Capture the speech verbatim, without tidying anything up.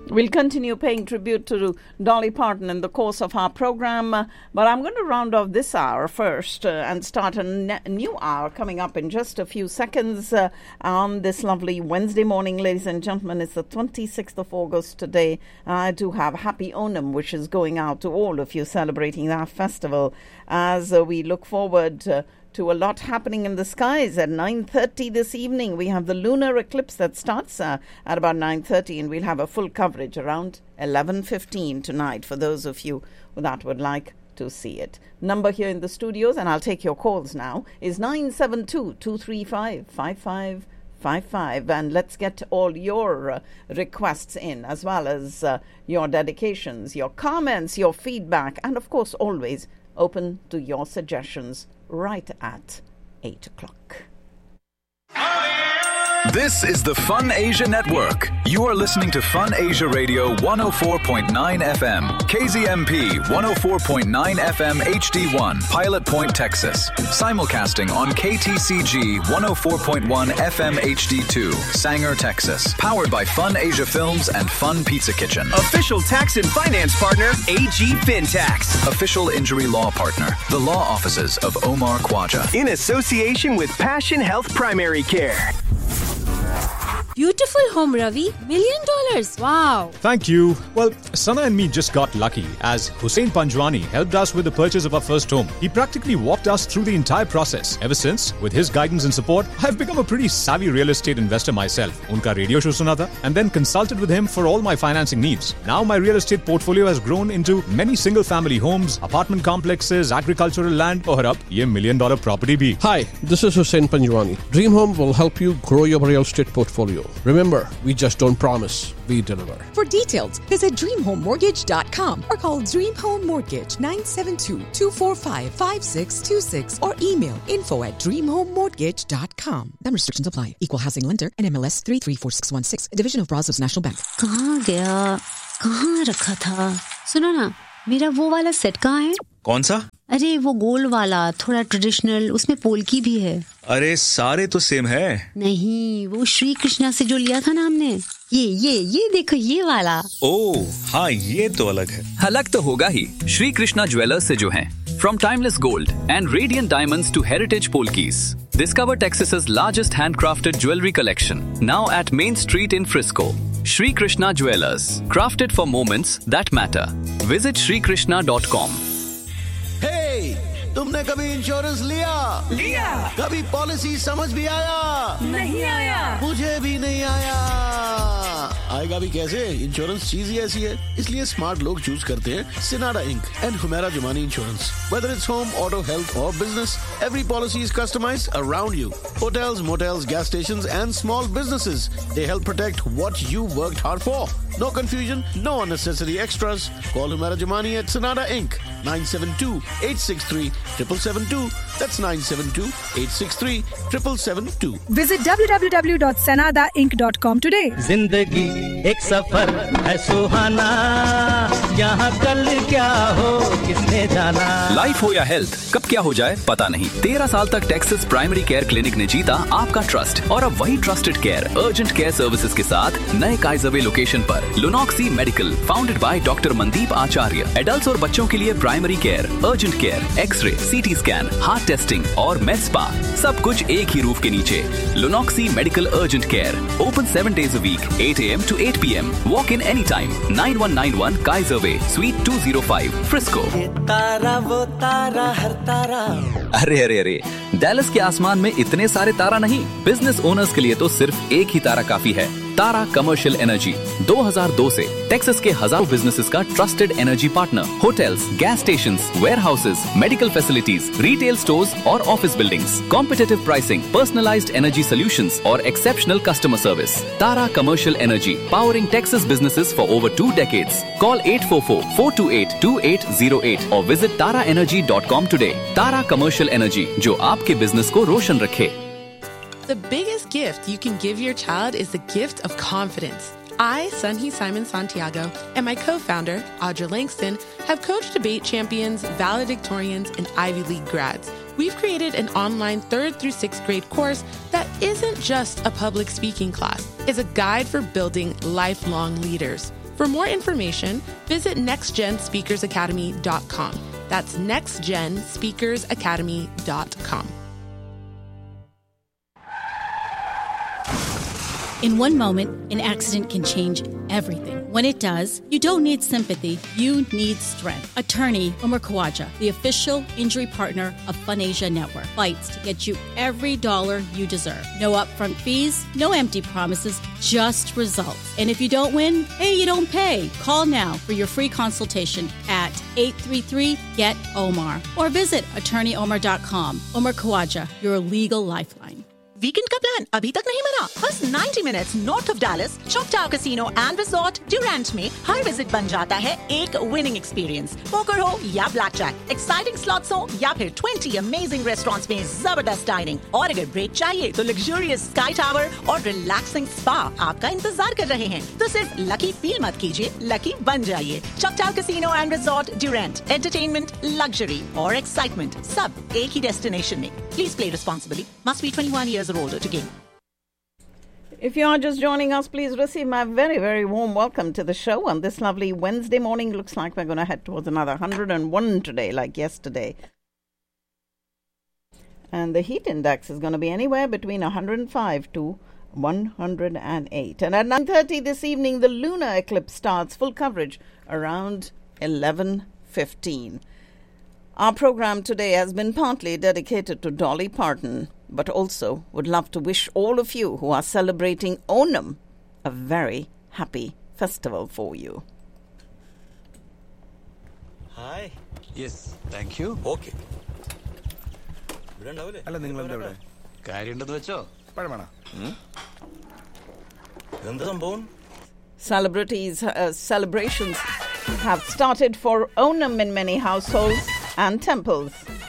We'll continue paying tribute to Dolly Parton in the course of our program, uh, but I'm going to round off this hour first uh, and start a ne- new hour coming up in just a few seconds uh, on this lovely Wednesday morning, ladies and gentlemen. It's the twenty-sixth of August today. I do have happy Onam wishes going out to all of you celebrating that festival as uh, we look forward uh, to a lot happening in the skies. At nine thirty this evening, we have the lunar eclipse that starts uh, at about nine thirty, and we'll have a full coverage around eleven fifteen tonight for those of you that would like to see it. Number here in the studios, and I'll take your calls now, is nine seven two, two three five, five five five five, and let's get all your uh, requests in, as well as uh, your dedications, your comments, your feedback, and of course always open to your suggestions right at eight o'clock. This is the Fun Asia Network. You are listening to Fun Asia Radio one oh four point nine F M, K Z M P one oh four point nine F M H D one, Pilot Point, Texas. Simulcasting on K T C G one oh four point one F M H D two, Sanger, Texas. Powered by Fun Asia Films and Fun Pizza Kitchen. Official tax and finance partner, A G FinTax. Official injury law partner, the law offices of Omar Khwaja. In association with Passion Health Primary Care. Beautiful home, Ravi. Million dollars. Wow. Thank you. Well, Sana and me just got lucky as Hussein Panjwani helped us with the purchase of our first home. He practically walked us through the entire process. Ever since, with his guidance and support, I've become a pretty savvy real estate investor myself. Unka radio show suna tha, and then consulted with him for all my financing needs. Now my real estate portfolio has grown into many single-family homes, apartment complexes, agricultural land, और अब ये million dollar property bhi. Hi, this is Hussein Panjwani. Dream Home will help you grow your real estate portfolio. Remember, we just don't promise, we deliver. For details, visit dream home mortgage dot com or call Dream Home Mortgage nine seven two, two four five, five six two six or email info at dream home mortgage dot com. Then restrictions apply. Equal housing lender and M L S three three four six one six, a division of Brazos National Bank. कहाँ गया? कहाँ रखा था? सुनो ना, मेरा वो वाला सेट कहाँ है? कौन सा? अरे वो गोल वाला, थोड़ा ट्रेडिशनल, उसमें पोल्की भी है। अरे सारे तो सेम है। नहीं, वो श्री कृष्णा से जो लिया था ना हमने, ये ये ये देखो ये वाला। ओह हाँ, ये तो अलग है। अलग तो होगा ही, श्री कृष्णा ज्वेलर्स से जो हैं। From timeless gold and radiant diamonds to heritage polkis, discover Texas's largest handcrafted jewelry collection, now at Main Street in Frisco. Shri Krishna Jewelers, crafted for moments that matter. Visit shri krishna dot com. Hey, तुमने कभी insurance लिया? लिया। कभी policy समझ भी आया? नहीं आया। मुझे भी नहीं आया। आएगा भी कैसे? इंश्योरेंस चीज ही ऐसी है, इसलिए स्मार्ट लोग चूज करते हैं सिनाडा ink and Humera Jumani insurance. Whether it's home, auto, health or business, every policy is customized around you. Hotels, motels, gas stations and small businesses, they help protect what you worked hard for. No confusion, no unnecessary extras. Call Humera Jumani at Sonata Incorporated. nine seven two, eight six three, seven seven seven two. That's nine seven two, eight six three, seven seven seven two. Visit w w w dot sanada inc dot com today. जिंदगी एक सफर है सुहाना, यहाँ कल क्या हो किसने जाना. Life हो या हेल्थ, कब क्या हो जाए पता नहीं. तेरह साल तक टेक्सास प्राइमरी केयर क्लिनिक ने जीता आपका ट्रस्ट, और अब वही trusted care urgent care services के साथ नए काइजरवे लोकेशन पर. लुनॉक्सी medical, founded by doctor Mandeep Acharya. Adults और बच्चों के लिए primary care, urgent care, x ray, CT scan, heart testing और med spa, सब कुछ एक ही रूफ के नीचे. लुनॉक्सी medical urgent care, open seven days a week, eight a m to eight p m. Walk in anytime. nine one nine one Kaiser Way, Suite two oh five, Frisco. ये तारा वो तारा हर तारा. अरे अरे अरे, डैलस के आसमान में इतने सारे तारा नहीं. बिजनेस ओनर्स के लिए तो सिर्फ एक ही तारा काफी है. तारा कमर्शियल एनर्जी दो हज़ार दो से टेक्सास के हजारों बिजनेसेस का trusted energy partner. Hotels, gas stations, warehouses, medical facilities, retail stores और office buildings. Competitive pricing, personalised energy solutions और exceptional customer service. Tara commercial energy, powering Texas businesses for over two decades. Call eight four four, four two eight, two eight zero eight or visit tara energy dot com today. Tara commercial energy, जो आपके business को रोशन रखे. The biggest gift you can give your child is the gift of confidence. I, Sunhee Simon Santiago, and my co-founder, Audra Langston, have coached debate champions, valedictorians, and Ivy League grads. We've created an online third through sixth grade course that isn't just a public speaking class. It's a guide for building lifelong leaders. For more information, visit next gen speakers academy dot com. That's next gen speakers academy dot com. In one moment, an accident can change everything. When it does, you don't need sympathy, you need strength. Attorney Umar Khawaja, the official injury partner of FunAsia Network, fights to get you every dollar you deserve. No upfront fees, no empty promises, just results. And if you don't win, hey, you don't pay. Call now for your free consultation at eight three three, G E T O M A R or visit attorney omar dot com. Umar Khawaja, your legal lifeline. Weekend का plan अभी तक नहीं बना? बस ninety minutes north of Dallas चॉकटाउ casino and resort Durand में हर visit बन जाता है एक विनिंग एक्सपीरियंस। पोकर हो या ब्लैक जैक, एक्साइटिंग स्लॉट्स हो या फिर twenty अमेजिंग रेस्टोरेंट्स में जबरदस्त डाइनिंग, और अगर ब्रेक चाहिए तो लग्जूरियस स्काई टावर और रिलैक्सिंग स्पा आपका इंतजार कर रहे हैं। तो सिर्फ लकी फील मत कीजिए, लकी बन जाइए। चॉकटाउ casino and resort Durand, entertainment, luxury और एक्साइटमेंट सब एक ही डेस्टिनेशन में। Please play responsibly, must be twenty-one years or older to game. If you are just joining us, please receive my very, very warm welcome to the show on this lovely Wednesday morning. Looks like we're going to head towards another one hundred one today, like yesterday. And the heat index is going to be anywhere between one hundred five to one hundred eight. And at nine thirty this evening, the lunar eclipse starts. Full coverage around eleven fifteen. Our program today has been partly dedicated to Dolly Parton, but also would love to wish all of you who are celebrating Onam a very happy festival for you. Hi. Yes, thank you. Okay. അല്ല നിങ്ങൾ എന്താ ഇവിടെ കാര്യമുണ്ടെന്ന് വെച്ചോ പഴമണ എന്താ സംഭവം? Celebrities, uh, celebrations have started for Onam in many households and temples.